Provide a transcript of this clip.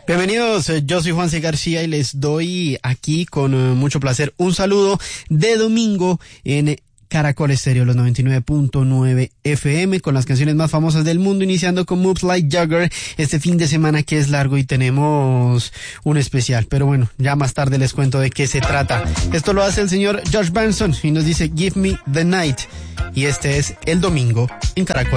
Bienvenidos, yo soy Juan C. García y les doy aquí con mucho placer un saludo de domingo en Caracol Estéreo, los 99.9 FM, con las canciones más famosas del mundo, iniciando con Moves Like Jagger, este fin de semana que es largo y tenemos un especial, pero bueno, ya más tarde les cuento de qué se trata. Esto lo hace el señor George Benson y nos dice Give Me the Night, y este es el domingo en Caracol.